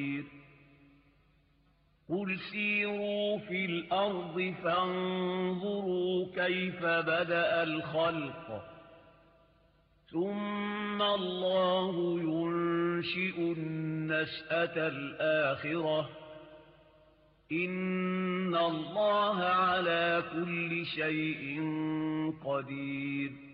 قل سيروا في الأرض فانظروا كيف بدأ الخلق ثم الله ينشئ النشأة الآخرة إن الله على كل شيء قدير